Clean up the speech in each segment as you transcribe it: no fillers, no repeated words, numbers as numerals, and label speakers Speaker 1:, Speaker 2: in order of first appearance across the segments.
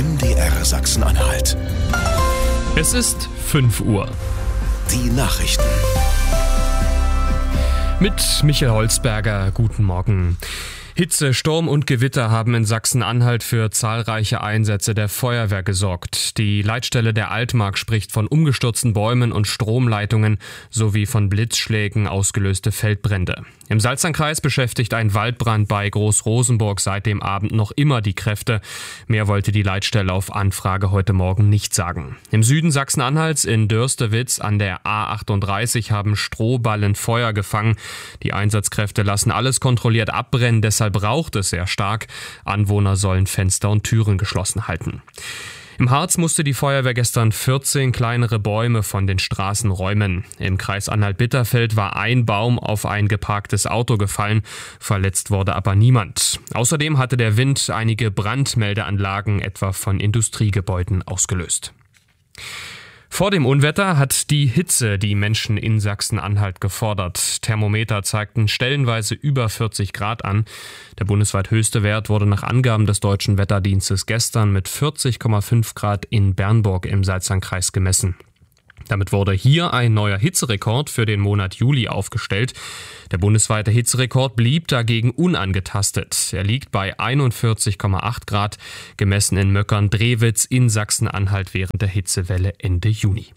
Speaker 1: MDR Sachsen-Anhalt.
Speaker 2: Es ist 5 Uhr.
Speaker 1: Die Nachrichten.
Speaker 2: Mit Michael Holzberger, guten Morgen. Hitze, Sturm und Gewitter haben in Sachsen-Anhalt für zahlreiche Einsätze der Feuerwehr gesorgt. Die Leitstelle der Altmark spricht von umgestürzten Bäumen und Stromleitungen sowie von Blitzschlägen ausgelöste Feldbrände. Im Salzlandkreis beschäftigt ein Waldbrand bei Groß-Rosenburg seit dem Abend noch immer die Kräfte. Mehr wollte die Leitstelle auf Anfrage heute Morgen nicht sagen. Im Süden Sachsen-Anhalts in Dörstewitz an der A38 haben Strohballen Feuer gefangen. Die Einsatzkräfte lassen alles kontrolliert abbrennen, deshalb braucht es sehr stark. Anwohner sollen Fenster und Türen geschlossen halten. Im Harz musste die Feuerwehr gestern 14 kleinere Bäume von den Straßen räumen. Im Kreis Anhalt-Bitterfeld war ein Baum auf ein geparktes Auto gefallen. Verletzt wurde aber niemand. Außerdem hatte der Wind einige Brandmeldeanlagen, etwa von Industriegebäuden, ausgelöst. Vor dem Unwetter hat die Hitze die Menschen in Sachsen-Anhalt gefordert. Thermometer zeigten stellenweise über 40 Grad an. Der bundesweit höchste Wert wurde nach Angaben des Deutschen Wetterdienstes gestern mit 40,5 Grad in Bernburg im Salzlandkreis gemessen. Damit wurde hier ein neuer Hitzerekord für den Monat Juli aufgestellt. Der bundesweite Hitzerekord blieb dagegen unangetastet. Er liegt bei 41,8 Grad, gemessen in Möckern-Drewitz in Sachsen-Anhalt während der Hitzewelle Ende Juni.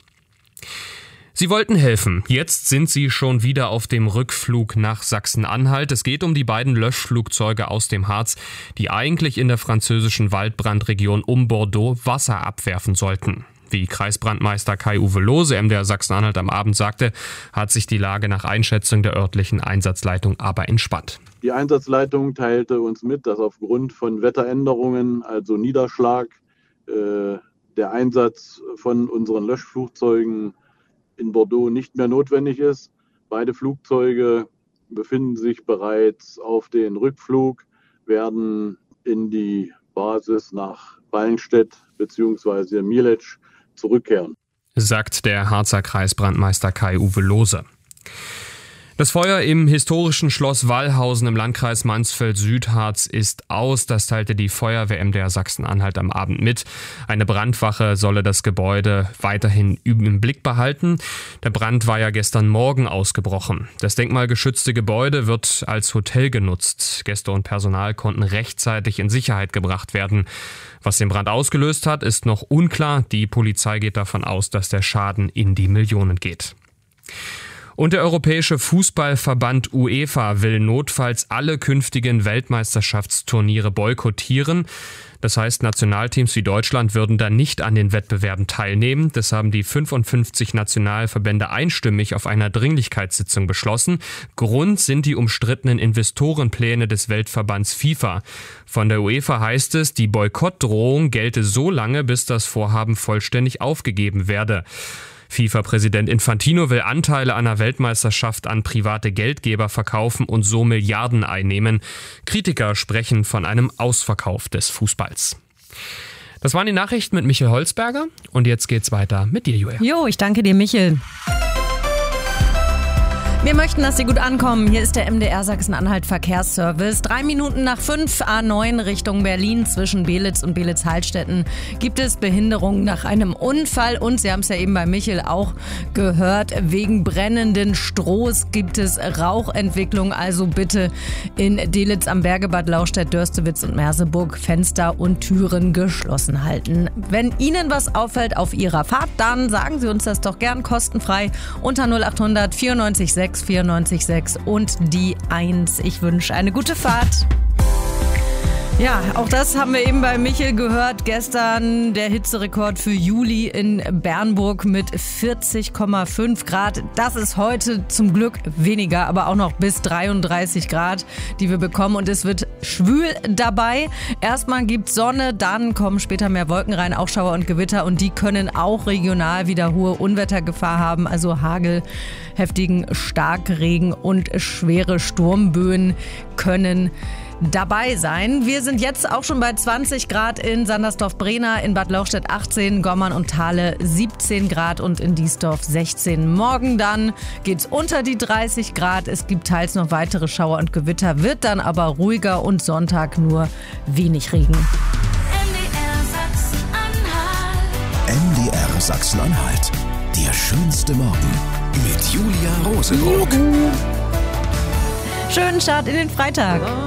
Speaker 2: Sie wollten helfen. Jetzt sind sie schon wieder auf dem Rückflug nach Sachsen-Anhalt. Es geht um die beiden Löschflugzeuge aus dem Harz, die eigentlich in der französischen Waldbrandregion um Bordeaux Wasser abwerfen sollten. Wie Kreisbrandmeister Kai-Uwe Lohse MDR Sachsen-Anhalt am Abend sagte, hat sich die Lage nach Einschätzung der örtlichen Einsatzleitung aber entspannt.
Speaker 3: Die Einsatzleitung teilte uns mit, dass aufgrund von Wetteränderungen, also Niederschlag, der Einsatz von unseren Löschflugzeugen in Bordeaux nicht mehr notwendig ist. Beide Flugzeuge befinden sich bereits auf den Rückflug, werden in die Basis nach Ballenstedt bzw. Mielec zurückkehren,
Speaker 2: sagt der Harzer Kreisbrandmeister Kai-Uwe Lohse. Das Feuer im historischen Schloss Wallhausen im Landkreis Mansfeld-Südharz ist aus. Das teilte die Feuerwehr MDR Sachsen-Anhalt am Abend mit. Eine Brandwache solle das Gebäude weiterhin im Blick behalten. Der Brand war ja gestern Morgen ausgebrochen. Das denkmalgeschützte Gebäude wird als Hotel genutzt. Gäste und Personal konnten rechtzeitig in Sicherheit gebracht werden. Was den Brand ausgelöst hat, ist noch unklar. Die Polizei geht davon aus, dass der Schaden in die Millionen geht. Und der Europäische Fußballverband UEFA will notfalls alle künftigen Weltmeisterschaftsturniere boykottieren. Das heißt, Nationalteams wie Deutschland würden dann nicht an den Wettbewerben teilnehmen. Das haben die 55 Nationalverbände einstimmig auf einer Dringlichkeitssitzung beschlossen. Grund sind die umstrittenen Investorenpläne des Weltverbands FIFA. Von der UEFA heißt es, die Boykottdrohung gelte so lange, bis das Vorhaben vollständig aufgegeben werde. FIFA-Präsident Infantino will Anteile an der Weltmeisterschaft an private Geldgeber verkaufen und so Milliarden einnehmen. Kritiker sprechen von einem Ausverkauf des Fußballs. Das waren die Nachrichten mit Michael Holzberger und jetzt geht's weiter mit dir, Julia.
Speaker 4: Jo, ich danke dir, Michael. Wir möchten, dass Sie gut ankommen. Hier ist der MDR Sachsen-Anhalt Verkehrsservice. 3 Minuten nach 5, A9 Richtung Berlin zwischen Belitz und Belitz-Heilstätten gibt es Behinderungen nach einem Unfall. Und Sie haben es ja eben bei Michael auch gehört, wegen brennenden Strohs gibt es Rauchentwicklung. Also bitte in Delitzsch am Berge, Bad Lauchstädt, Dörstewitz und Merseburg Fenster und Türen geschlossen halten. Wenn Ihnen was auffällt auf Ihrer Fahrt, dann sagen Sie uns das doch gern kostenfrei unter 0800 94 6 94,6 und die 1. Ich wünsche eine gute Fahrt. Ja, auch das haben wir eben bei Michael gehört. Gestern der Hitzerekord für Juli in Bernburg mit 40,5 Grad. Das ist heute zum Glück weniger, aber auch noch bis 33 Grad, die wir bekommen. Und es wird schwül dabei. Erstmal gibt's Sonne, dann kommen später mehr Wolken rein, auch Schauer und Gewitter. Und die können auch regional wieder hohe Unwettergefahr haben. Also Hagel, heftigen Starkregen und schwere Sturmböen können dabei sein. Wir sind jetzt auch schon bei 20 Grad in Sandersdorf-Brena, in Bad Lauchstädt 18, Gommern und Thale 17 Grad und in Diesdorf 16. Morgen dann geht's unter die 30 Grad. Es gibt teils noch weitere Schauer und Gewitter, wird dann aber ruhiger und Sonntag nur wenig Regen.
Speaker 5: MDR Sachsen.
Speaker 1: MDR Sachsen-Anhalt. Der schönste Morgen mit Julia Rosenburg.
Speaker 4: Schönen Start in den Freitag.